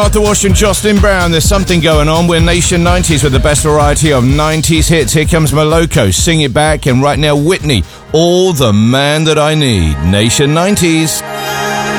Arthur Wash and Jocelyn Brown, there's something going on. We're Nation 90s with the best variety of 90s hits. Here comes Moloko, Sing It Back, and right now Whitney, All the Man That I Need. Nation 90s.